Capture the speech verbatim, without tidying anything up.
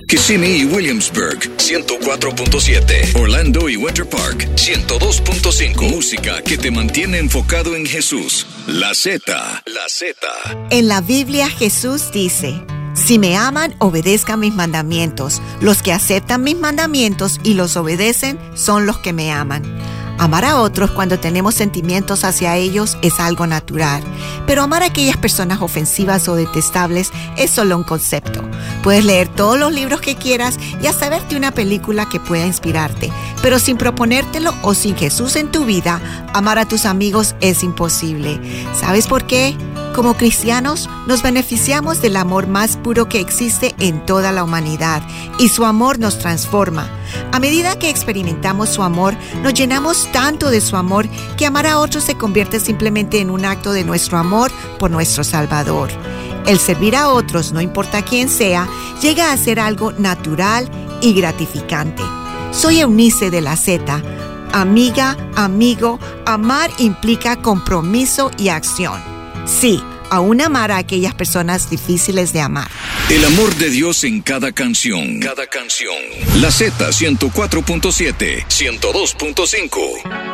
Kissimmee y Williamsburg, ciento cuatro punto siete. Orlando y Winter Park, ciento dos punto cinco. Música que te mantiene enfocado en Jesús. La Z, la Z. En la Biblia Jesús dice: si me aman, obedezcan mis mandamientos. Los que aceptan mis mandamientos y los obedecen son los que me aman. Amar a otros cuando tenemos sentimientos hacia ellos es algo natural, pero amar a aquellas personas ofensivas o detestables es solo un concepto. Puedes leer todos los libros que quieras y hasta verte una película que pueda inspirarte, pero sin proponértelo o sin Jesús en tu vida, amar a tus amigos es imposible. ¿Sabes por qué? Como cristianos, nos beneficiamos del amor más puro que existe en toda la humanidad, y su amor nos transforma. A medida que experimentamos su amor, nos llenamos tanto de su amor que amar a otros se convierte simplemente en un acto de nuestro amor por nuestro Salvador. El servir a otros, no importa quién sea, llega a ser algo natural y gratificante. Soy Eunice de la Z. Amiga, amigo, amar implica compromiso y acción. Sí, aún amar a aquellas personas difíciles de amar. El amor de Dios en cada canción. Cada canción. La Z ciento cuatro punto siete, ciento dos punto cinco.